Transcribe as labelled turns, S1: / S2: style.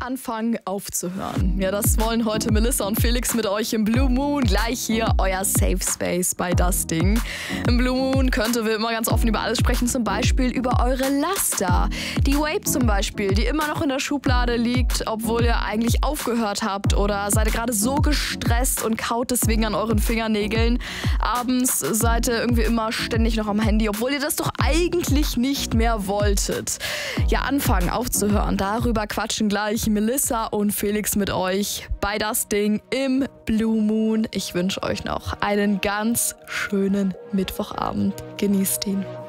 S1: anfangen aufzuhören. Ja, das wollen heute Melissa und Felix mit euch im Blue Moon. Gleich hier euer Safe Space bei Das Ding. Im Blue Moon könnt ihr wie immer ganz offen über alles sprechen, zum Beispiel über eure Laster. Die Vape zum Beispiel, die immer noch in der Schublade liegt, obwohl ihr eigentlich aufgehört habt, oder seid ihr gerade so gestresst und kaut deswegen an euren Fingernägeln. Abends seid ihr irgendwie immer ständig noch am Handy, obwohl ihr das doch eigentlich nicht mehr wolltet. Ja, anfangen aufzuhören. Darüber quatschen gleich Melissa und Felix mit euch bei Das Ding im Blue Moon. Ich wünsche euch noch einen ganz schönen Mittwochabend. Genießt ihn.